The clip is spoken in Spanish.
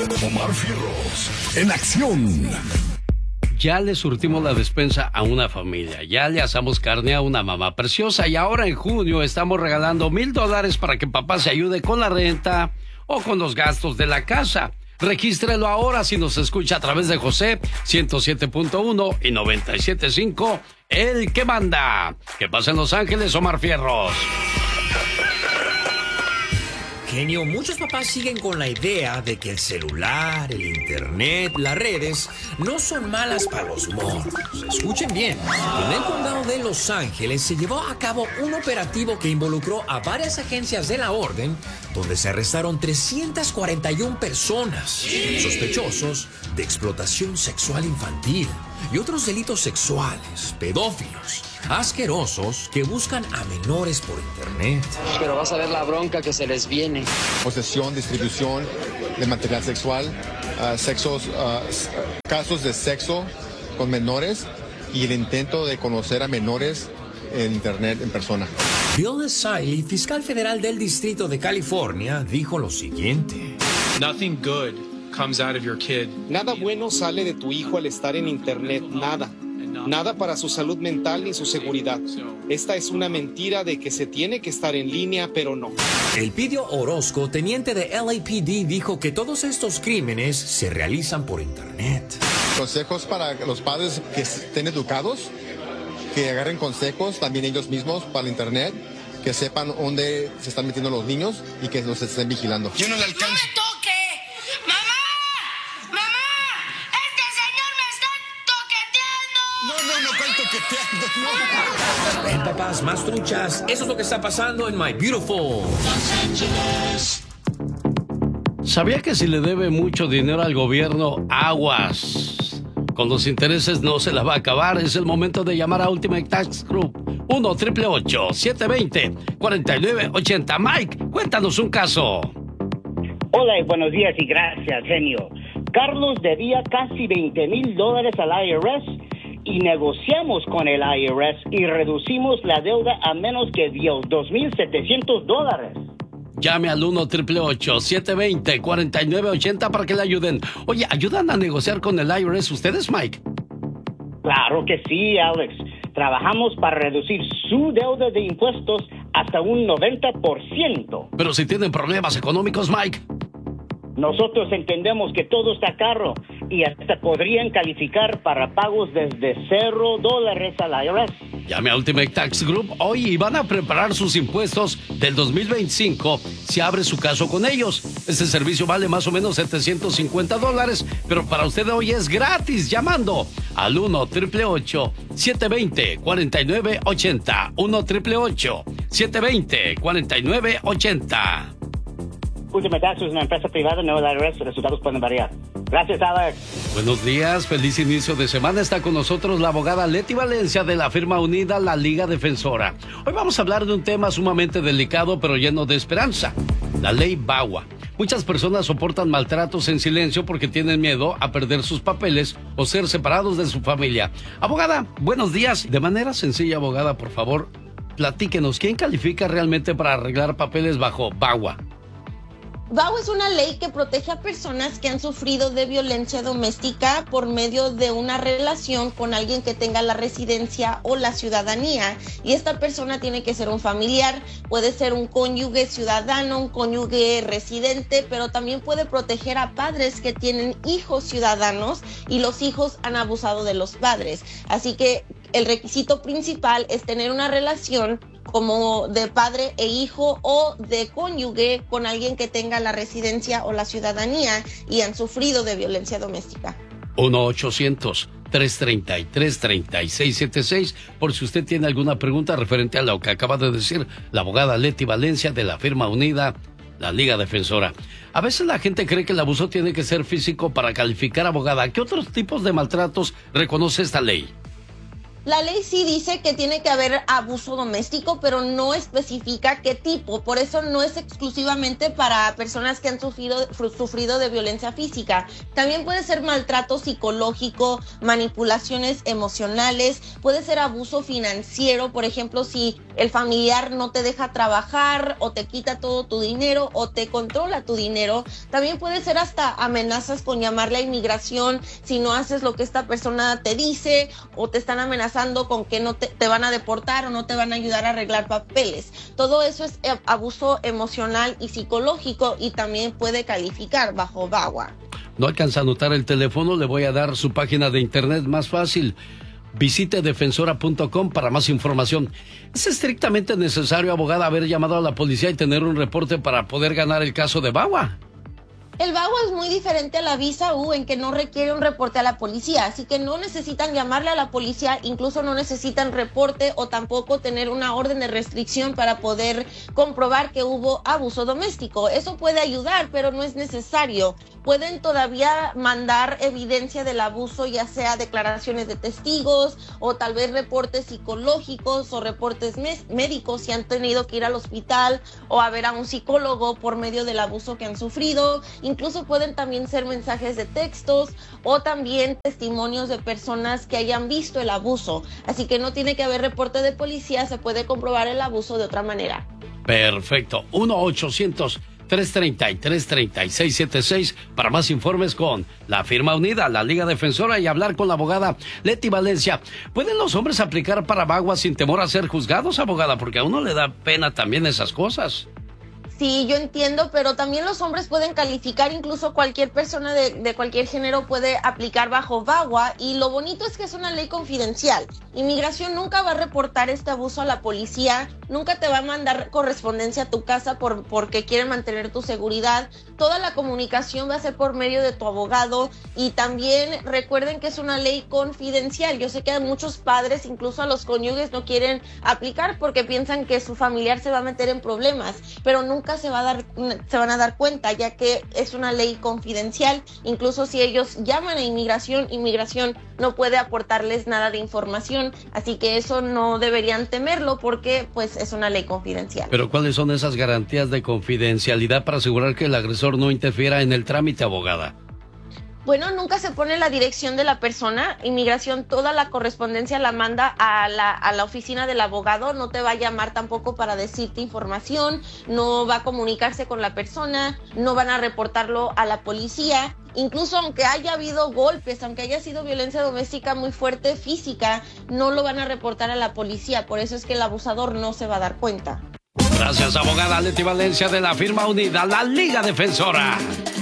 Omar Fierros, en acción. Ya le surtimos la despensa a una familia, ya le asamos carne a una mamá preciosa y ahora en junio estamos regalando $1,000 para que papá se ayude con la renta o con los gastos de la casa. Regístrelo ahora si nos escucha a través de José 107.1 y 97.5, el que manda. ¿Qué pasa en Los Ángeles, Omar Fierros? Genio, muchos papás siguen con la idea de que el celular, el internet, las redes no son malas para los morros. Escuchen bien, en el condado de Los Ángeles se llevó a cabo un operativo que involucró a varias agencias de la orden, donde se arrestaron 341 personas sospechosos de explotación sexual infantil y otros delitos sexuales, pedófilos, asquerosos que buscan a menores por internet. Pero vas a ver la bronca que se les viene. Posesión, distribución de material sexual, casos de sexo con menores y el intento de conocer a menores en internet en persona. Bill Siley, fiscal federal del Distrito de California, dijo lo siguiente. Nothing good comes out of your kid. Nada bueno sale de tu hijo al estar en internet, nada. Nada para su salud mental ni su seguridad. Esta es una mentira de que se tiene que estar en línea, pero no. Elpidio Orozco, teniente de LAPD, dijo que todos estos crímenes se realizan por internet. Consejos para los padres que estén educados, que agarren consejos también ellos mismos para el internet, que sepan dónde se están metiendo los niños y que los estén vigilando. Yo no le alcanzo. ¡No me toque! ¡Mamá! ¡Mamá! ¡Este señor me está toqueteando! No, ¿cuál toqueteando? No. Ven, papás, más truchas. Eso es lo que está pasando en My Beautiful Los Angeles. ¿Sabía que si le debe mucho dinero al gobierno, aguas? Con los intereses no se la va a acabar. Es el momento de llamar a Ultimate Tax Group. 1-888-720-4980. Mike, cuéntanos un caso. Hola y buenos días y gracias, genio. Carlos debía casi $20,000 al IRS y negociamos con el IRS y reducimos la deuda a menos que $2,700. Llame al 1-888-720-4980 para que le ayuden. Oye, ¿ayudan a negociar con el IRS ustedes, Mike? Claro que sí, Alex. Trabajamos para reducir su deuda de impuestos hasta un 90%. Pero si tienen problemas económicos, Mike. Nosotros entendemos que todo está caro y hasta podrían calificar para pagos desde $0 al IRS. Llame a Ultimate Tax Group hoy y van a preparar sus impuestos del 2025 si abre su caso con ellos. Este servicio vale más o menos $750, pero para usted hoy es gratis llamando al 1-888-720-4980. 1-888-720-4980. Ultimate Tax es una empresa privada, no el IRS. Los resultados pueden variar. Gracias, Alex. Buenos días, feliz inicio de semana. Está con nosotros la abogada Leti Valencia de la firma unida La Liga Defensora. Hoy vamos a hablar de un tema sumamente delicado pero lleno de esperanza. La ley VAWA. Muchas personas soportan maltratos en silencio porque tienen miedo a perder sus papeles o ser separados de su familia. Abogada, buenos días. De manera sencilla, abogada, por favor, platíquenos. ¿Quién califica realmente para arreglar papeles bajo VAWA? VAWA es una ley que protege a personas que han sufrido de violencia doméstica por medio de una relación con alguien que tenga la residencia o la ciudadanía. Y esta persona tiene que ser un familiar, puede ser un cónyuge ciudadano, un cónyuge residente, pero también puede proteger a padres que tienen hijos ciudadanos y los hijos han abusado de los padres. Así que el requisito principal es tener una relación como de padre e hijo o de cónyuge con alguien que tenga la residencia o la ciudadanía y han sufrido de violencia doméstica. 1-800-333-3676 por si usted tiene alguna pregunta referente a lo que acaba de decir la abogada Leti Valencia de la firma unida La Liga Defensora. A veces la gente cree que el abuso tiene que ser físico para calificar, abogada. ¿Qué otros tipos de maltratos reconoce esta ley? La ley sí dice que tiene que haber abuso doméstico, pero no especifica qué tipo. Por eso no es exclusivamente para personas que han sufrido de violencia física. También puede ser maltrato psicológico, manipulaciones emocionales, puede ser abuso financiero. Por ejemplo, si el familiar no te deja trabajar o te quita todo tu dinero o te controla tu dinero. También puede ser hasta amenazas con llamarle a inmigración si no haces lo que esta persona te dice, o te están amenazando con que no te van a deportar o no te van a ayudar a arreglar papeles. Todo eso es abuso emocional y psicológico y también puede calificar bajo VAWA. No alcanza a anotar el teléfono, le voy a dar su página de internet más fácil. Visite defensora.com para más información. ¿Es estrictamente necesario, abogada, haber llamado a la policía y tener un reporte para poder ganar el caso de VAWA? El VAWA es muy diferente a la visa U en que no requiere un reporte a la policía, así que no necesitan llamarle a la policía, incluso no necesitan reporte o tampoco tener una orden de restricción para poder comprobar que hubo abuso doméstico. Eso puede ayudar, pero no es necesario. Pueden todavía mandar evidencia del abuso, ya sea declaraciones de testigos o tal vez reportes psicológicos o reportes médicos si han tenido que ir al hospital o a ver a un psicólogo por medio del abuso que han sufrido. Incluso pueden también ser mensajes de textos o también testimonios de personas que hayan visto el abuso. Así que no tiene que haber reporte de policía, se puede comprobar el abuso de otra manera. Perfecto. 1-800-333-3676 para más informes con la firma unida, la Liga Defensora, y hablar con la abogada Leti Valencia. ¿Pueden los hombres aplicar para VAWA sin temor a ser juzgados, abogada? Porque a uno le da pena también esas cosas. Sí, yo entiendo, pero también los hombres pueden calificar, incluso cualquier persona de cualquier género puede aplicar bajo VAWA, y lo bonito es que es una ley confidencial. Inmigración nunca va a reportar este abuso a la policía, nunca te va a mandar correspondencia a tu casa porque quieren mantener tu seguridad. Toda la comunicación va a ser por medio de tu abogado, y también recuerden que es una ley confidencial. Yo sé que muchos padres, incluso a los cónyuges, no quieren aplicar porque piensan que su familiar se va a meter en problemas, pero nunca se van a dar cuenta, ya que es una ley confidencial. Incluso si ellos llaman a inmigración no puede aportarles nada de información, así que eso no deberían temerlo porque pues es una ley confidencial. Pero ¿cuáles son esas garantías de confidencialidad para asegurar que el agresor no interfiera en el trámite, abogada? Bueno, nunca se pone la dirección de la persona. Inmigración toda la correspondencia la manda a la oficina del abogado. No te va a llamar tampoco para decirte información, no va a comunicarse con la persona, no van a reportarlo a la policía. Incluso aunque haya habido golpes, aunque haya sido violencia doméstica muy fuerte, física, no lo van a reportar a la policía. Por eso es que el abusador no se va a dar cuenta. Gracias, abogada Leti Valencia de la firma unida, la Liga Defensora.